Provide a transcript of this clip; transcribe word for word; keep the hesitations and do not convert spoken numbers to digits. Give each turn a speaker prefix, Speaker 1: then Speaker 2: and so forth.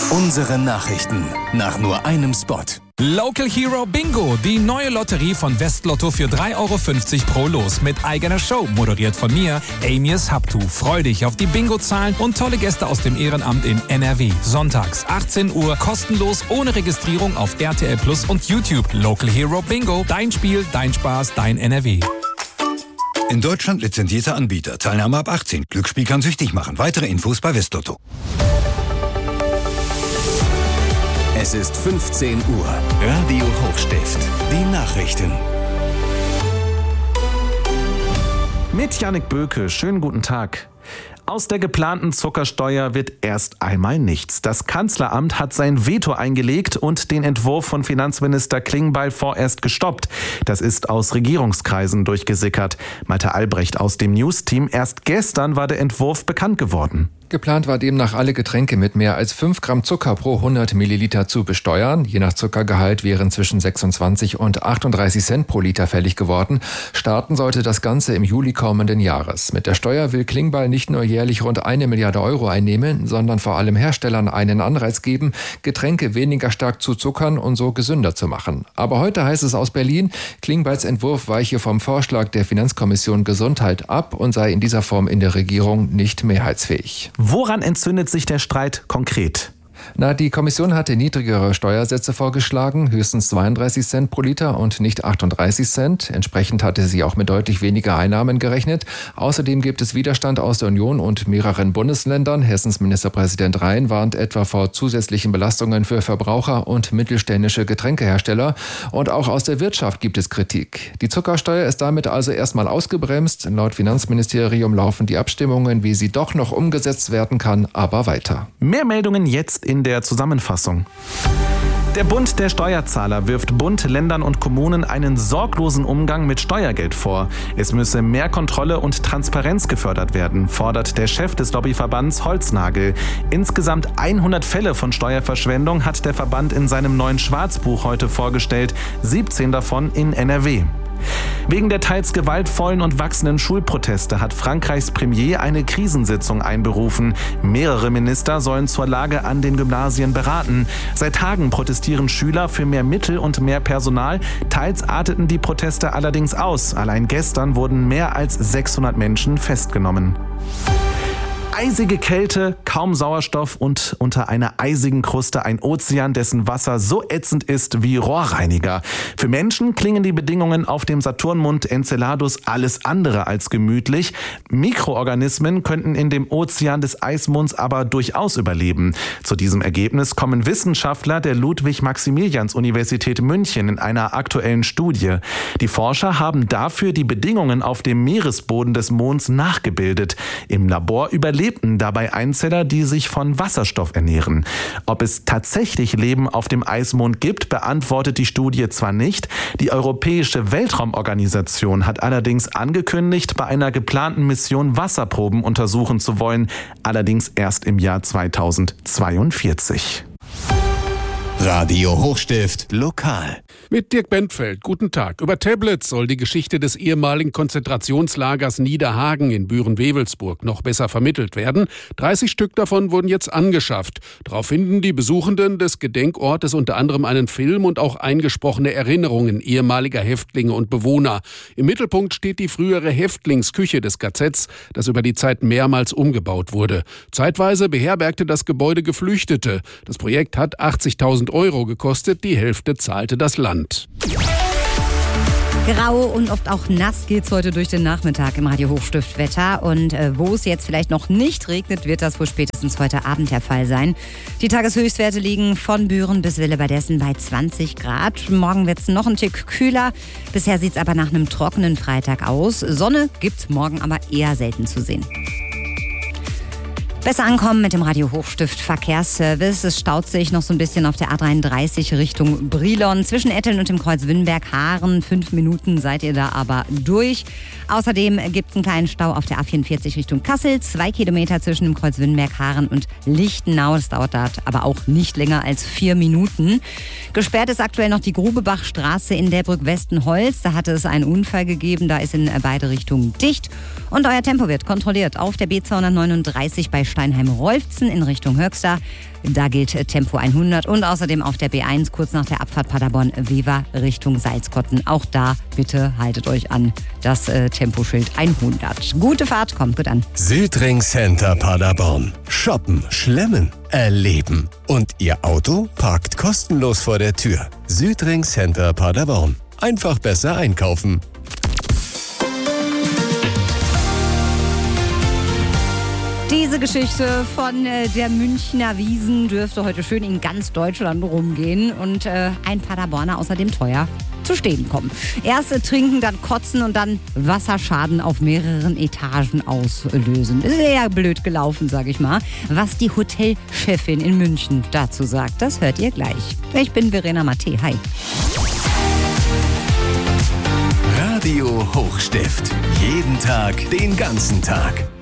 Speaker 1: Unsere Nachrichten nach nur einem Spot.
Speaker 2: Local Hero Bingo, die neue Lotterie von Westlotto für drei Euro fünfzig pro Los mit eigener Show, moderiert von mir, Amias Habtu. Freu dich auf die Bingo-Zahlen und tolle Gäste aus dem Ehrenamt in N R W. Sonntags, achtzehn Uhr, kostenlos, ohne Registrierung auf R T L Plus und YouTube. Local Hero Bingo, dein Spiel, dein Spaß, dein N R W.
Speaker 3: In Deutschland lizenzierter Anbieter. Teilnahme ab achtzehn. Glücksspiel kann süchtig machen. Weitere Infos bei Westlotto.
Speaker 1: Es ist fünfzehn Uhr. Radio Hochstift. Die Nachrichten.
Speaker 4: Mit Jannik Böke. Schönen guten Tag. Aus der geplanten Zuckersteuer wird erst einmal nichts. Das Kanzleramt hat sein Veto eingelegt und den Entwurf von Finanzminister Klingbeil vorerst gestoppt. Das ist aus Regierungskreisen durchgesickert. Malte Albrecht aus dem News-Team. Erst gestern war der Entwurf bekannt geworden.
Speaker 5: Geplant war demnach, alle Getränke mit mehr als fünf Gramm Zucker pro hundert Milliliter zu besteuern. Je nach Zuckergehalt wären zwischen sechsundzwanzig und achtunddreißig Cent pro Liter fällig geworden. Starten sollte das Ganze im Juli kommenden Jahres. Mit der Steuer will Klingbeil nicht nur jährlich rund eine Milliarde Euro einnehmen, sondern vor allem Herstellern einen Anreiz geben, Getränke weniger stark zu zuckern und so gesünder zu machen. Aber heute heißt es aus Berlin, Klingbeils Entwurf weiche vom Vorschlag der Finanzkommission Gesundheit ab und sei in dieser Form in der Regierung nicht mehrheitsfähig.
Speaker 4: Woran entzündet sich der Streit konkret?
Speaker 5: Na, die Kommission hatte niedrigere Steuersätze vorgeschlagen, höchstens zweiunddreißig Cent pro Liter und nicht achtunddreißig Cent. Entsprechend hatte sie auch mit deutlich weniger Einnahmen gerechnet. Außerdem gibt es Widerstand aus der Union und mehreren Bundesländern. Hessens Ministerpräsident Rhein warnt etwa vor zusätzlichen Belastungen für Verbraucher und mittelständische Getränkehersteller. Und auch aus der Wirtschaft gibt es Kritik. Die Zuckersteuer ist damit also erstmal ausgebremst. Laut Finanzministerium laufen die Abstimmungen, wie sie doch noch umgesetzt werden kann, aber weiter.
Speaker 4: Mehr Meldungen jetzt in der Zusammenfassung. Der Bund der Steuerzahler wirft Bund, Ländern und Kommunen einen sorglosen Umgang mit Steuergeld vor. Es müsse mehr Kontrolle und Transparenz gefördert werden, fordert der Chef des Lobbyverbands Holznagel. Insgesamt hundert Fälle von Steuerverschwendung hat der Verband in seinem neuen Schwarzbuch heute vorgestellt, siebzehn davon in N R W. Wegen der teils gewaltvollen und wachsenden Schulproteste hat Frankreichs Premier eine Krisensitzung einberufen. Mehrere Minister sollen zur Lage an den Gymnasien beraten. Seit Tagen protestieren Schüler für mehr Mittel und mehr Personal. Teils arteten die Proteste allerdings aus. Allein gestern wurden mehr als sechshundert Menschen festgenommen. Eisige Kälte, kaum Sauerstoff und unter einer eisigen Kruste ein Ozean, dessen Wasser so ätzend ist wie Rohrreiniger. Für Menschen klingen die Bedingungen auf dem Saturnmond Enceladus alles andere als gemütlich. Mikroorganismen könnten in dem Ozean des Eismonds aber durchaus überleben. Zu diesem Ergebnis kommen Wissenschaftler der Ludwig-Maximilians-Universität München in einer aktuellen Studie. Die Forscher haben dafür die Bedingungen auf dem Meeresboden des Monds nachgebildet. Im Labor überleben dabei Einzeller, die sich von Wasserstoff ernähren. Ob es tatsächlich Leben auf dem Eismond gibt, beantwortet die Studie zwar nicht. Die Europäische Weltraumorganisation hat allerdings angekündigt, bei einer geplanten Mission Wasserproben untersuchen zu wollen, allerdings erst im Jahr zweitausendzweiundvierzig.
Speaker 1: Radio Hochstift lokal.
Speaker 6: Mit Dirk Bentfeld, guten Tag. Über Tablets soll die Geschichte des ehemaligen Konzentrationslagers Niederhagen in Büren-Wewelsburg noch besser vermittelt werden. dreißig Stück davon wurden jetzt angeschafft. Darauf finden die Besuchenden des Gedenkortes unter anderem einen Film und auch eingesprochene Erinnerungen ehemaliger Häftlinge und Bewohner. Im Mittelpunkt steht die frühere Häftlingsküche des K Zs, das über die Zeit mehrmals umgebaut wurde. Zeitweise beherbergte das Gebäude Geflüchtete. Das Projekt hat achtzigtausend Euro gekostet, die Hälfte zahlte das Land.
Speaker 7: Grau und oft auch nass geht's heute durch den Nachmittag im Radio Hochstift Wetter. Und äh, wo es jetzt vielleicht noch nicht regnet, wird das wohl spätestens heute Abend der Fall sein. Die Tageshöchstwerte liegen von Büren bis Willebadessen bei zwanzig Grad. Morgen wird's noch ein Tick kühler. Bisher sieht's aber nach einem trockenen Freitag aus. Sonne gibt's morgen aber eher selten zu sehen. Besser ankommen mit dem Radio Hochstift Verkehrsservice. Es staut sich noch so ein bisschen auf der A dreiunddreißig Richtung Brilon. Zwischen Etteln und dem Kreuz Wünnberg-Haaren. Fünf Minuten seid ihr da aber durch. Außerdem gibt es einen kleinen Stau auf der A vierundvierzig Richtung Kassel. Zwei Kilometer zwischen dem Kreuz Wünnberg-Haaren und Lichtenau. Das dauert dort aber auch nicht länger als vier Minuten. Gesperrt ist aktuell noch die Grubebachstraße in Delbrück-Westenholz. Da hatte es einen Unfall gegeben, da ist in beide Richtungen dicht. Und euer Tempo wird kontrolliert auf der B zweihundertneununddreißig bei Steinheim-Rolfzen in Richtung Höxter. Da gilt Tempo hundert und außerdem auf der B eins kurz nach der Abfahrt Paderborn-Wever Richtung Salzkotten. Auch da bitte haltet euch an das äh, Temposchild hundert. Gute Fahrt, kommt gut an.
Speaker 1: Südring Center Paderborn. Shoppen, schlemmen, erleben. Und Ihr Auto parkt kostenlos vor der Tür. Südring Center Paderborn. Einfach besser einkaufen.
Speaker 7: Diese Geschichte von äh, der Münchner Wiesn dürfte heute schön in ganz Deutschland rumgehen und äh, ein Paderborner außerdem teuer zu stehen kommen. Erst äh, trinken, dann kotzen und dann Wasserschaden auf mehreren Etagen auslösen. Ist eher blöd gelaufen, sag ich mal. Was die Hotelchefin in München dazu sagt, das hört ihr gleich. Ich bin Verena Matte. Hi.
Speaker 1: Radio Hochstift. Jeden Tag, den ganzen Tag.